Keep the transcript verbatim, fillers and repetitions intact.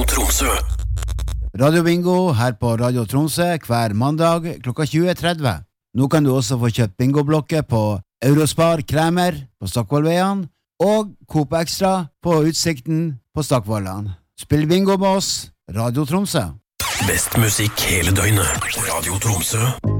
Tromsø. Radio Bingo her på Radio Tromsø hver mandag klokka tjue tretti. Nå kan du også få kjøpt bingoblokker på Eurospar Kremer på Stockvollveien og Coop Extra på Utsikten på Stockvollan. Spill bingo med oss, Radio Tromsø. Best musikk hele døgnet. Radio Tromsø.